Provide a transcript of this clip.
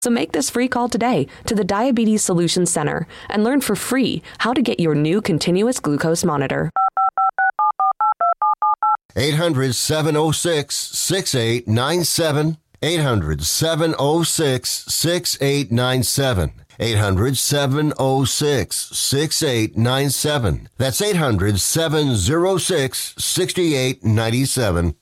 So make this free call today to the Diabetes Solutions Center and learn for free how to get your new continuous glucose monitor. 800-706-6897. 800-706-6897. 800-706-6897. That's 800-706-6897.